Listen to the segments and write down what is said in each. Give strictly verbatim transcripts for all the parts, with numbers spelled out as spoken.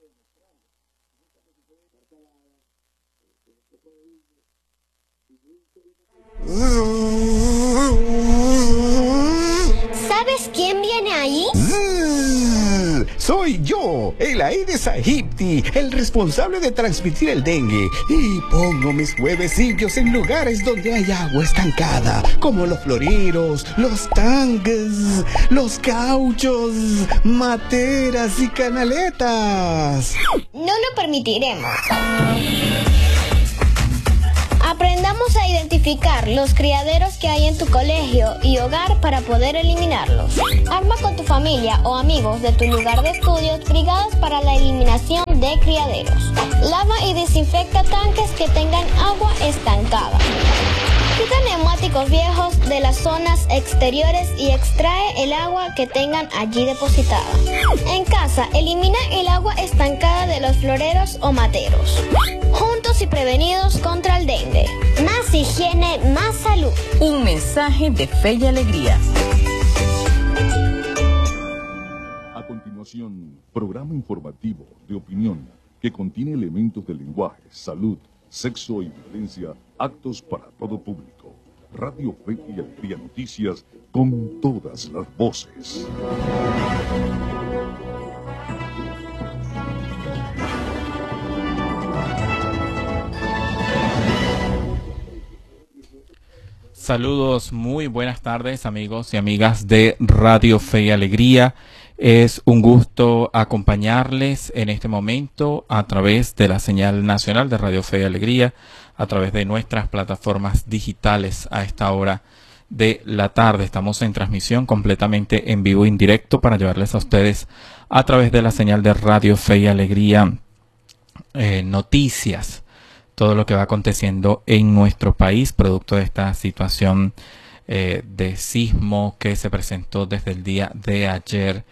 ¿Sabes quién viene ahí? Soy yo, el Aedes aegypti, el responsable de transmitir el dengue. Y pongo mis huevecillos en lugares donde hay agua estancada, como los floreros, los tanques, los cauchos, materas y canaletas. No lo permitiremos. Aprendamos a identificar los criaderos que hay en tu colegio y hogar para poder eliminarlos. Arma con tu familia o amigos de tu lugar de estudios brigadas para la eliminación de criaderos. Lava y desinfecta tanques que tengan agua estancada. Quita neumáticos viejos de las zonas exteriores y extrae el agua que tengan allí depositada. En casa, elimina el agua estancada de los floreros o materos. Juntos y prevenidos contra el dengue. Más higiene, más salud. Un mensaje de fe y alegría. A continuación, programa informativo de opinión que contiene elementos de lenguaje, salud, sexo y violencia, actos para todo público. Radio Fe y Alegría Noticias con todas las voces. Saludos, muy buenas tardes amigos y amigas de Radio Fe y Alegría. Es un gusto acompañarles en este momento a través de la señal nacional de Radio Fe y Alegría, a través de nuestras plataformas digitales a esta hora de la tarde. Estamos en transmisión completamente en vivo e indirecto para llevarles a ustedes a través de la señal de Radio Fe y Alegría eh, noticias. Todo lo que va aconteciendo en nuestro país, producto de esta situación eh, de sismo que se presentó desde el día de ayer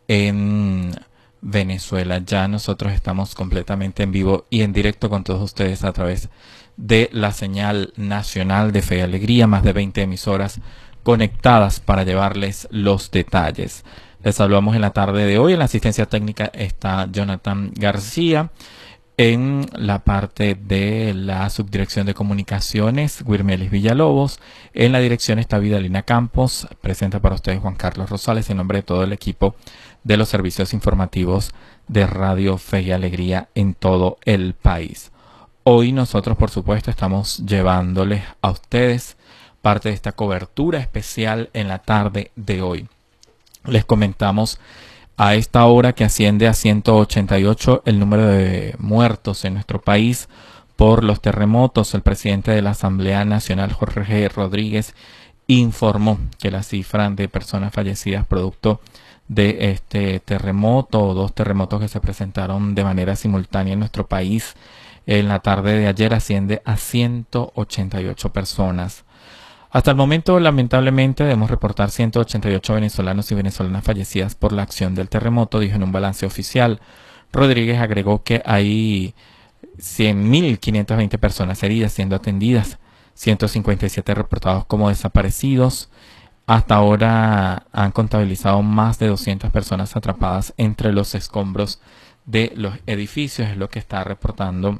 en Venezuela. Ya nosotros estamos completamente en vivo y en directo con todos ustedes a través de la señal nacional de Fe y Alegría, más de veinte emisoras conectadas para llevarles los detalles. Les saludamos en la tarde de hoy. En la asistencia técnica está Jonathan García. En la parte de la subdirección de comunicaciones, Guirmelis Villalobos. En la dirección está Vidalina Campos. Presenta para ustedes Juan Carlos Rosales en nombre de todo el equipo de los servicios informativos de Radio Fe y Alegría en todo el país. Hoy nosotros, por supuesto, estamos llevándoles a ustedes parte de esta cobertura especial en la tarde de hoy. Les comentamos a esta hora que asciende a ciento ochenta y ocho el número de muertos en nuestro país por los terremotos. El presidente de la Asamblea Nacional, Jorge Rodríguez, informó que la cifra de personas fallecidas producto de este terremoto o dos terremotos que se presentaron de manera simultánea en nuestro país en la tarde de ayer asciende a ciento ochenta y ocho personas. Hasta el momento, lamentablemente, debemos reportar ciento ochenta y ocho venezolanos y venezolanas fallecidas por la acción del terremoto, dijo en un balance oficial. Rodríguez agregó que hay cien mil quinientas veinte personas heridas siendo atendidas, ciento cincuenta y siete reportados como desaparecidos. Hasta ahora han contabilizado más de doscientas personas atrapadas entre los escombros de los edificios, es lo que está reportando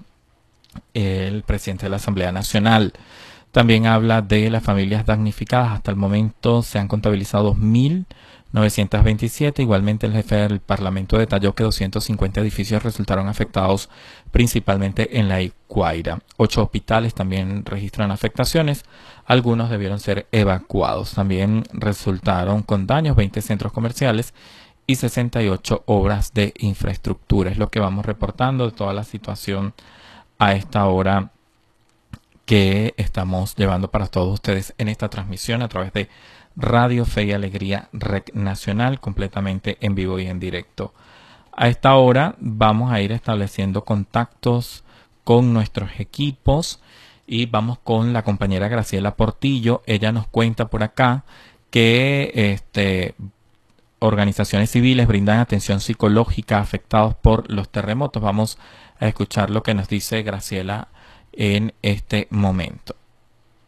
el presidente de la Asamblea Nacional. También habla de las familias damnificadas. Hasta el momento se han contabilizado dos mil novecientos veintisiete. Igualmente el jefe del Parlamento detalló que doscientos cincuenta edificios resultaron afectados principalmente en la Guaira. Ocho hospitales también registran afectaciones. Algunos debieron ser evacuados. También resultaron con daños veinte centros comerciales y sesenta y ocho obras de infraestructura. Es lo que vamos reportando de toda la situación a esta hora que estamos llevando para todos ustedes en esta transmisión a través de Radio Fe y Alegría Red Nacional, completamente en vivo y en directo. A esta hora vamos a ir estableciendo contactos con nuestros equipos y vamos con la compañera Graciela Portillo. Ella nos cuenta por acá que este, organizaciones civiles brindan atención psicológica a afectados por los terremotos. Vamos a escuchar lo que nos dice Graciela en este momento.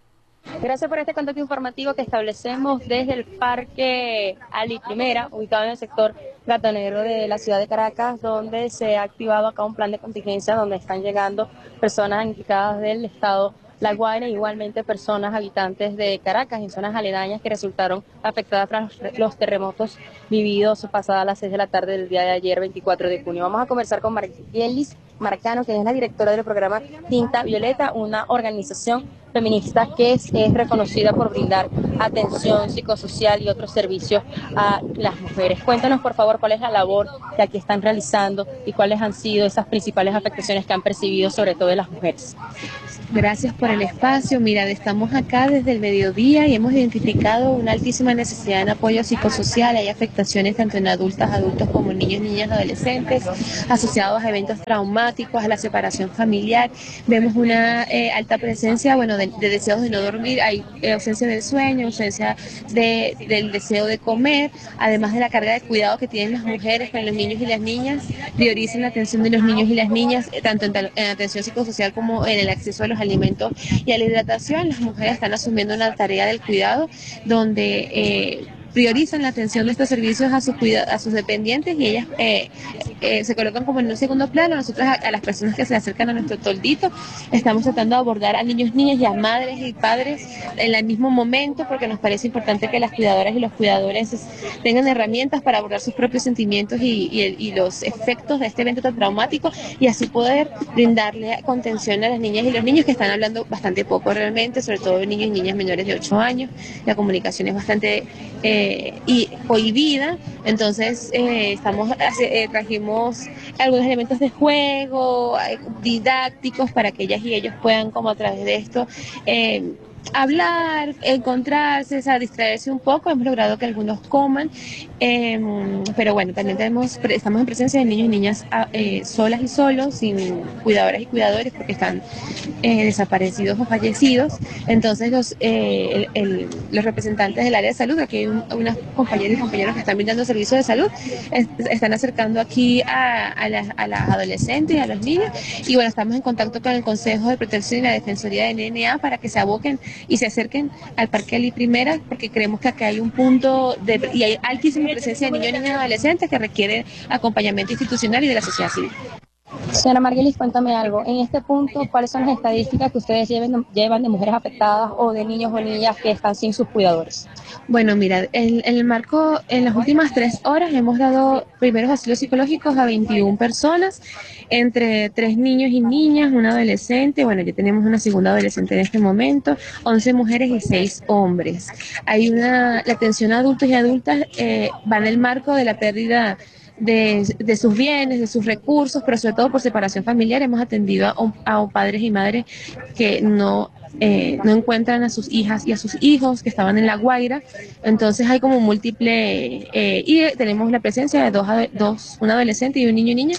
Gracias por este contacto informativo que establecemos desde el Parque Ali Primera, ubicado en el sector Gatonero de la ciudad de Caracas, donde se ha activado acá un plan de contingencia donde están llegando personas damnificadas del estado La Guaira, igualmente personas habitantes de Caracas en zonas aledañas que resultaron afectadas por los terremotos vividos pasadas a las seis de la tarde del día de ayer, veinticuatro de junio. Vamos a conversar con Margelis Marcano, quien es la directora del programa Tinta Violeta, una organización feminista que es, es reconocida por brindar atención psicosocial y otros servicios a las mujeres. Cuéntanos, por favor, cuál es la labor que aquí están realizando y cuáles han sido esas principales afectaciones que han percibido, sobre todo de las mujeres. Gracias por el espacio. Mira, estamos acá desde el mediodía y hemos identificado una altísima necesidad en apoyo psicosocial. Hay afectaciones tanto en adultas, adultos como en niños, niñas, adolescentes, asociados a eventos traumáticos, a la separación familiar. Vemos una eh, alta presencia, bueno, de, de deseos de no dormir, hay eh, ausencia del sueño, ausencia de, del deseo de comer, además de la carga de cuidado que tienen las mujeres con los niños y las niñas. Priorizan la atención de los niños y las niñas, eh, tanto en, en atención psicosocial como en el acceso a los alimentos y a la hidratación. Las mujeres están asumiendo una tarea del cuidado donde eh, priorizan la atención de estos servicios a sus a sus dependientes y ellas eh, eh, se colocan como en un segundo plano. Nosotros a, a las personas que se acercan a nuestro toldito estamos tratando de abordar a niños, niñas y a madres y padres en el mismo momento, porque nos parece importante que las cuidadoras y los cuidadores tengan herramientas para abordar sus propios sentimientos y, y, el, y los efectos de este evento tan traumático, y así poder brindarle contención a las niñas y los niños que están hablando bastante poco realmente, sobre todo niños y niñas menores de ocho años. La comunicación es bastante eh, y cohibida, entonces eh, estamos eh, trajimos algunos elementos de juego eh, didácticos para que ellas y ellos puedan, como a través de esto, eh, hablar, encontrarse, o sea, distraerse un poco. Hemos logrado que algunos coman, eh, pero bueno, también tenemos, estamos en presencia de niños y niñas eh, solas y solos, sin cuidadoras y cuidadores, porque están eh, desaparecidos o fallecidos. Entonces los eh, el, el, los representantes del área de salud, aquí hay un, unas compañeras y compañeros que están brindando servicios de salud, es, están acercando aquí a, a, las, a las adolescentes y a los niños, y bueno, estamos en contacto con el Consejo de Protección y la Defensoría del N N A para que se aboquen y se acerquen al Parque Ali Primera, porque creemos que acá hay un punto de, y hay altísima presencia de niños, niñas y adolescentes que requieren acompañamiento institucional y de la sociedad civil. Señora Margelis, cuéntame algo. En este punto, ¿cuáles son las estadísticas que ustedes lleven, llevan de mujeres afectadas o de niños o niñas que están sin sus cuidadores? Bueno, mira, en, en el marco, en las últimas tres horas hemos dado primeros auxilios psicológicos a veintiuna personas, entre tres niños y niñas, una adolescente, bueno, ya tenemos una segunda adolescente en este momento, once mujeres y seis hombres. Hay una, la atención a adultos y adultas eh, va en el marco de la pérdida De, de sus bienes, de sus recursos, pero sobre todo por separación familiar. Hemos atendido a, a padres y madres que no, eh, no encuentran a sus hijas y a sus hijos que estaban en La Guaira. Entonces hay como múltiple, eh, y tenemos la presencia de dos, dos, un adolescente y un niño y niña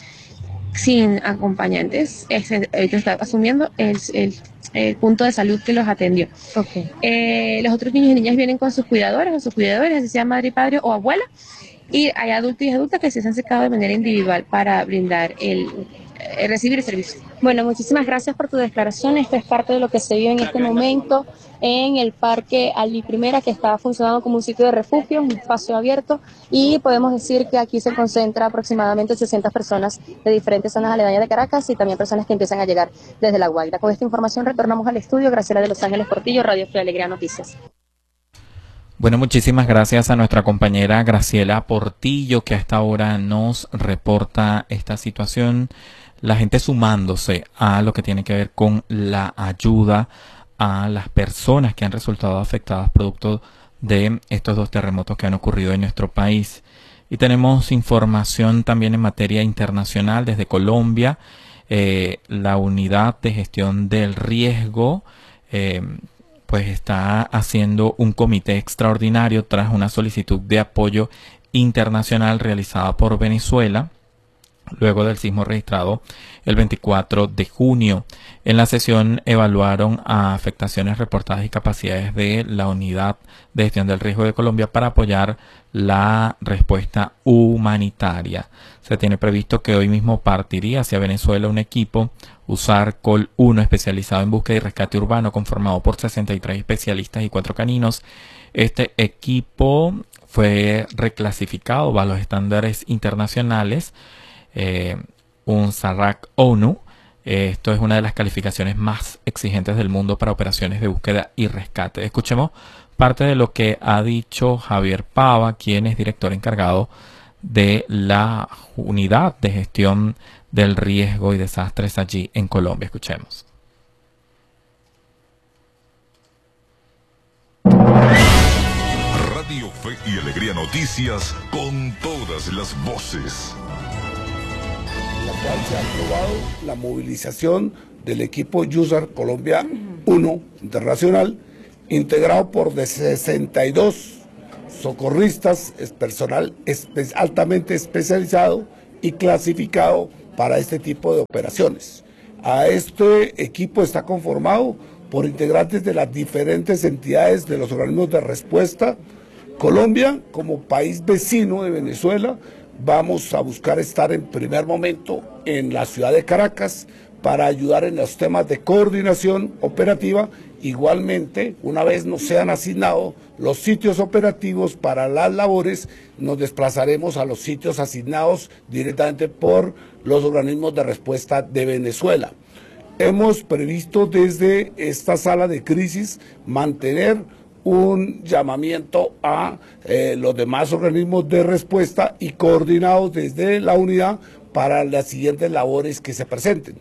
sin acompañantes. Este, ahorita está asumiendo el, el, el punto de salud que los atendió. Okay. Eh, los otros niños y niñas vienen con sus cuidadores o sus cuidadores, así sea madre y padre o abuela. Y hay adultos y adultas que se han acercado de manera individual para brindar el, el recibir el servicio. Bueno, muchísimas gracias por tu declaración. Esto es parte de lo que se vive en este momento en el Parque Ali Primera, que está funcionando como un sitio de refugio, un espacio abierto, y podemos decir que aquí se concentra aproximadamente sesenta personas de diferentes zonas aledañas de Caracas y también personas que empiezan a llegar desde La Guaira. Con esta información retornamos al estudio. Graciela de Los Ángeles Portillo, Radio Fe y Alegría Noticias. Bueno, muchísimas gracias a nuestra compañera Graciela Portillo, que a esta hora nos reporta esta situación. La gente sumándose a lo que tiene que ver con la ayuda a las personas que han resultado afectadas producto de estos dos terremotos que han ocurrido en nuestro país. Y tenemos información también en materia internacional desde Colombia. Eh, la unidad de gestión del riesgo eh, pues está haciendo un comité extraordinario tras una solicitud de apoyo internacional realizada por Venezuela luego del sismo registrado el veinticuatro de junio. En la sesión evaluaron afectaciones reportadas y capacidades de la Unidad de Gestión del Riesgo de Colombia para apoyar la respuesta humanitaria. Se tiene previsto que hoy mismo partiría hacia Venezuela un equipo USAR Col uno especializado en búsqueda y rescate urbano, conformado por sesenta y tres especialistas y cuatro caninos. Este equipo fue reclasificado bajo los estándares internacionales Eh, un SARAC ONU. Eh, esto es una de las calificaciones más exigentes del mundo para operaciones de búsqueda y rescate. Escuchemos parte de lo que ha dicho Javier Pava, quien es director encargado de la Unidad de Gestión del Riesgo y Desastres allí en Colombia. Escuchemos. Radio Fe y Alegría Noticias, con todas las voces. La cual se ha aprobado la movilización del equipo USAR Colombia uno Internacional, integrado por de sesenta y dos socorristas, es personal espe altamente especializado y clasificado para este tipo de operaciones. A este equipo está conformado por integrantes de las diferentes entidades de los organismos de respuesta. Colombia, como país vecino de Venezuela, vamos a buscar estar en primer momento en la ciudad de Caracas para ayudar en los temas de coordinación operativa. Igualmente, una vez nos sean asignados los sitios operativos para las labores, nos desplazaremos a los sitios asignados directamente por los organismos de respuesta de Venezuela. Hemos previsto desde esta sala de crisis mantener un llamamiento a eh, los demás organismos de respuesta y coordinados desde la unidad para las siguientes labores que se presenten.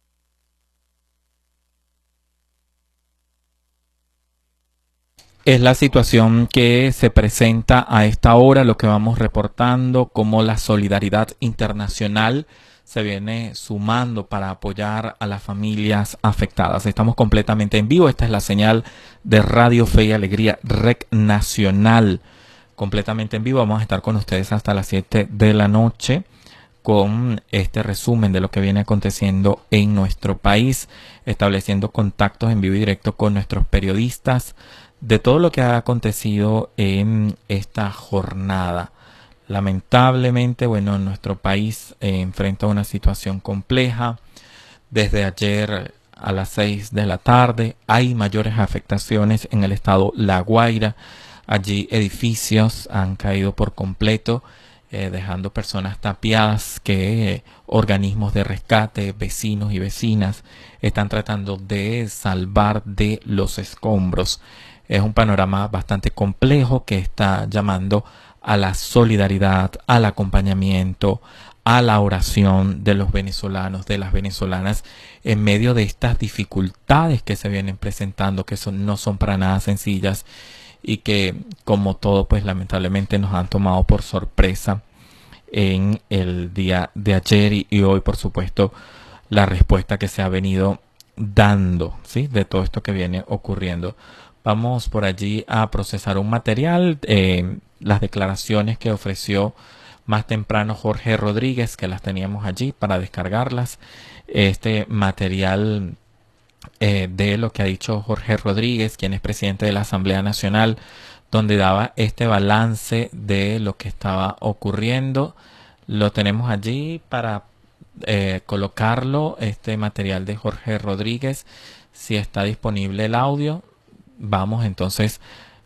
Es la situación que se presenta a esta hora, lo que vamos reportando, como la solidaridad internacional se viene sumando para apoyar a las familias afectadas. Estamos completamente en vivo. Esta es la señal de Radio Fe y Alegría, R E C Nacional. Completamente en vivo. Vamos a estar con ustedes hasta las siete de la noche con este resumen de lo que viene aconteciendo en nuestro país, estableciendo contactos en vivo y directo con nuestros periodistas de todo lo que ha acontecido en esta jornada. Lamentablemente, bueno, nuestro país eh, enfrenta una situación compleja. Desde ayer a las seis de la tarde hay mayores afectaciones en el estado La Guaira. Allí edificios han caído por completo, eh, dejando personas tapiadas que eh, organismos de rescate, vecinos y vecinas están tratando de salvar de los escombros. Es un panorama bastante complejo que está llamando a la solidaridad, al acompañamiento, a la oración de los venezolanos, de las venezolanas, en medio de estas dificultades que se vienen presentando, que son, no son para nada sencillas y que, como todo, pues lamentablemente nos han tomado por sorpresa en el día de ayer y, y hoy, por supuesto, la respuesta que se ha venido dando, ¿sí?, de todo esto que viene ocurriendo. Vamos por allí a procesar un material, eh, las declaraciones que ofreció más temprano Jorge Rodríguez, que las teníamos allí para descargarlas. Este material eh, de lo que ha dicho Jorge Rodríguez, quien es presidente de la Asamblea Nacional, donde daba este balance de lo que estaba ocurriendo. Lo tenemos allí para eh, colocarlo, este material de Jorge Rodríguez, si está disponible el audio. Vamos entonces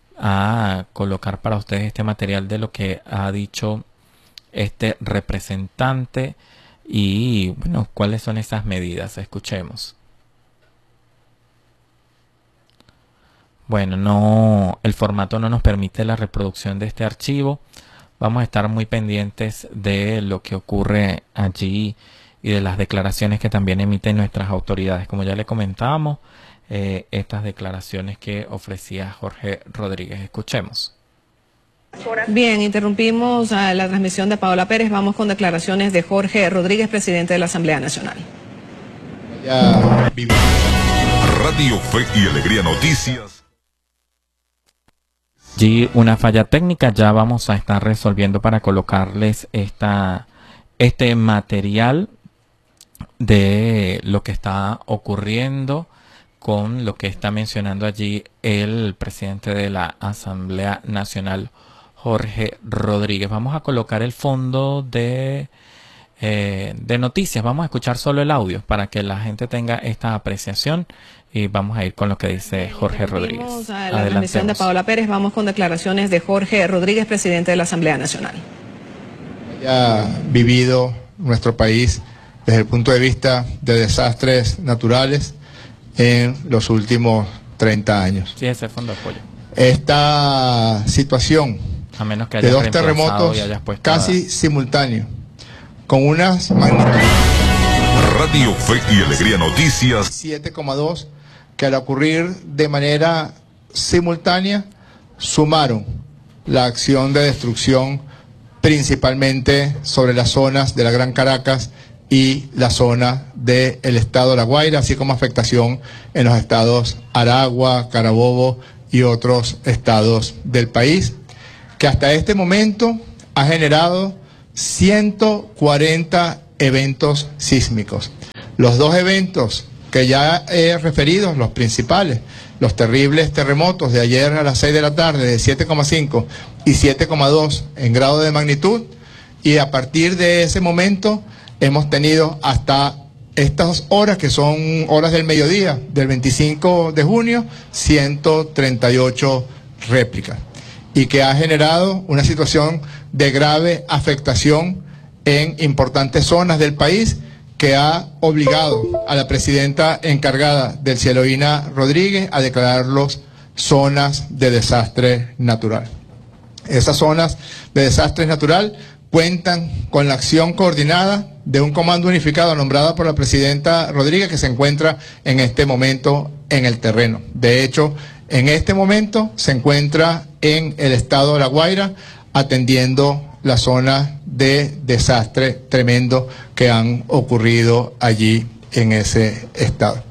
a colocar para ustedes este material de lo que ha dicho este representante y, bueno, cuáles son esas medidas. Escuchemos. Bueno, no, el formato no nos permite la reproducción de este archivo. Vamos a estar muy pendientes de lo que ocurre allí y de las declaraciones que también emiten nuestras autoridades. Como ya le comentábamos, Eh, estas declaraciones que ofrecía Jorge Rodríguez. Escuchemos. Bien, interrumpimos a la transmisión de Paola Pérez. Vamos con declaraciones de Jorge Rodríguez, presidente de la Asamblea Nacional. Radio Fe y Alegría Noticias. Allí una falla técnica, ya vamos a estar resolviendo para colocarles esta, este material de lo que está ocurriendo con lo que está mencionando allí el presidente de la Asamblea Nacional, Jorge Rodríguez. Vamos a colocar el fondo de, eh, de noticias. Vamos a escuchar solo el audio para que la gente tenga esta apreciación y vamos a ir con lo que dice Jorge Rodríguez. Vamos a la transmisión de Paola Pérez. Vamos con declaraciones de Jorge Rodríguez, presidente de la Asamblea Nacional. Ha vivido nuestro país desde el punto de vista de desastres naturales en los últimos treinta años. Sí, ese fondo de apoyo. Esta situación a menos que de dos terremotos casi simultáneos, con unas magnitudes. Radio Fe y Alegría Noticias. siete coma dos, que al ocurrir de manera simultánea, sumaron la acción de destrucción principalmente sobre las zonas de la Gran Caracas y la zona del estado de La Guaira, así como afectación en los estados Aragua, Carabobo y otros estados del país, que hasta este momento ha generado ciento cuarenta eventos sísmicos. Los dos eventos que ya he referido, los principales, los terribles terremotos de ayer a las seis de la tarde de siete coma cinco y siete coma dos en grado de magnitud, y a partir de ese momento hemos tenido hasta estas horas, que son horas del mediodía del veinticinco de junio, ciento treinta y ocho réplicas, y que ha generado una situación de grave afectación en importantes zonas del país, que ha obligado a la presidenta encargada del Cieloína Rodríguez a declararlos zonas de desastre natural. Esas zonas de desastre natural cuentan con la acción coordinada de un comando unificado nombrado por la presidenta Rodríguez, que se encuentra en este momento en el terreno. De hecho, en este momento se encuentra en el estado de La Guaira atendiendo la zona de desastre tremendo que han ocurrido allí en ese estado.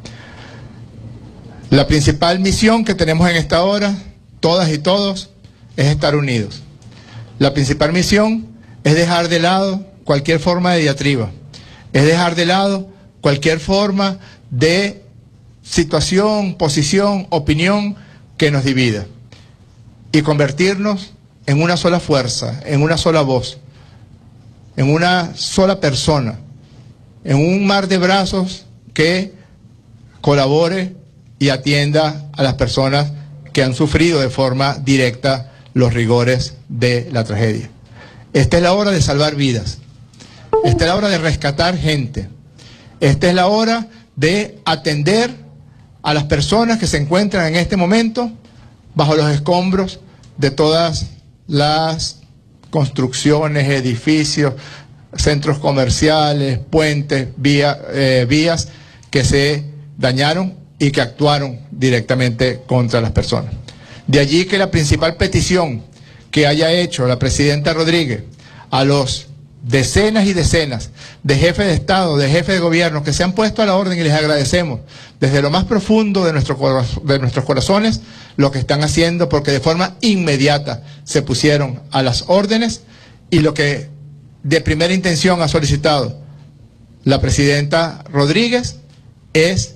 La principal misión que tenemos en esta hora, todas y todos, es estar unidos. La principal misión es dejar de lado cualquier forma de diatriba, es dejar de lado cualquier forma de situación, posición, opinión que nos divida, y convertirnos en una sola fuerza, en una sola voz, en una sola persona, en un mar de brazos que colabore y atienda a las personas que han sufrido de forma directa los rigores de la tragedia. Esta es la hora de salvar vidas, esta es la hora de rescatar gente, esta es la hora de atender a las personas que se encuentran en este momento bajo los escombros de todas las construcciones, edificios, centros comerciales, puentes, vía, eh, vías que se dañaron y que actuaron directamente contra las personas. De allí que la principal petición que haya hecho la presidenta Rodríguez a los decenas y decenas de jefes de Estado, de jefes de gobierno que se han puesto a la orden, y les agradecemos desde lo más profundo de, nuestro, de nuestros corazones lo que están haciendo, porque de forma inmediata se pusieron a las órdenes, y lo que de primera intención ha solicitado la presidenta Rodríguez es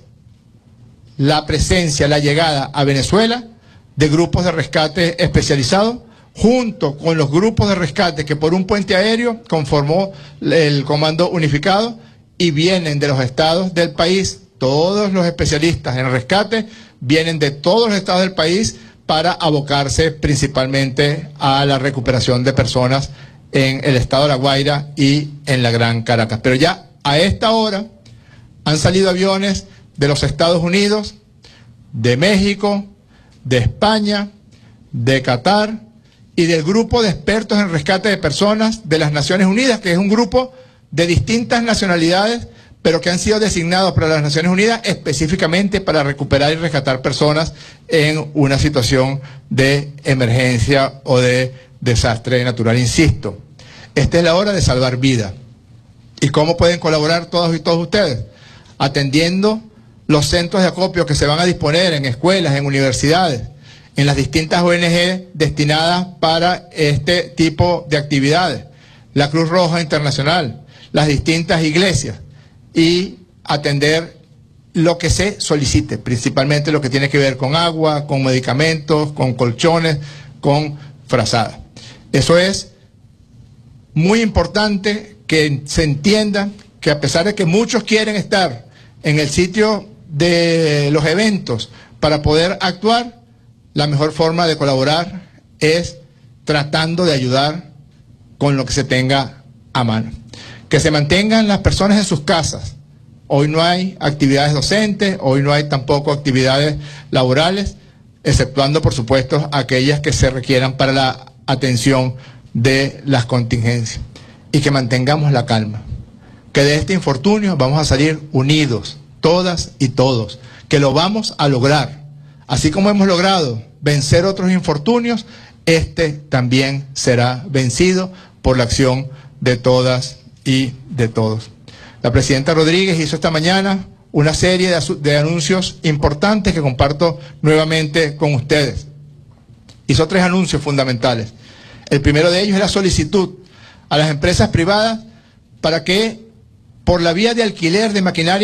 la presencia, la llegada a Venezuela de grupos de rescate especializados, junto con los grupos de rescate que por un puente aéreo conformó el Comando Unificado, y vienen de los estados del país. Todos los especialistas en rescate vienen de todos los estados del país para abocarse principalmente a la recuperación de personas en el estado de La Guaira y en la Gran Caracas. Pero ya a esta hora han salido aviones de los Estados Unidos, de México, de España, de Qatar y del grupo de expertos en rescate de personas de las Naciones Unidas, que es un grupo de distintas nacionalidades, pero que han sido designados para las Naciones Unidas específicamente para recuperar y rescatar personas en una situación de emergencia o de desastre natural. Insisto, esta es la hora de salvar vidas. ¿Y cómo pueden colaborar todos y todos ustedes? Atendiendo los centros de acopio que se van a disponer en escuelas, en universidades, en las distintas O N G destinadas para este tipo de actividades. La Cruz Roja Internacional, las distintas iglesias y atender lo que se solicite, principalmente lo que tiene que ver con agua, con medicamentos, con colchones, con frazadas. Eso es muy importante que se entienda que a pesar de que muchos quieren estar en el sitio de los eventos para poder actuar, la mejor forma de colaborar es tratando de ayudar con lo que se tenga a mano. Que se mantengan las personas en sus casas. Hoy no hay actividades docentes, hoy no hay tampoco actividades laborales, exceptuando por supuesto aquellas que se requieran para la atención de las contingencias. Y que mantengamos la calma. Que de este infortunio vamos a salir unidos, todas y todos. Que lo vamos a lograr. Así como hemos logrado vencer otros infortunios, este también será vencido por la acción de todas y de todos. La presidenta Rodríguez hizo esta mañana una serie de, de anuncios importantes que comparto nuevamente con ustedes. Hizo tres anuncios fundamentales. El primero de ellos es la solicitud a las empresas privadas para que, por la vía de alquiler de maquinaria